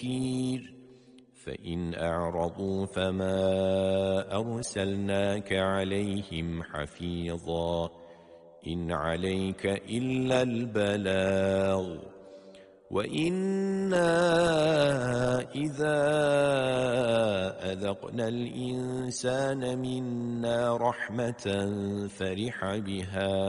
التذكير فإن أعرضوا فما أرسلناك عليهم حفيظا إن عليك إلا البلاغ وإنا إذا أذقنا الإنسان منا رحمة فرح بها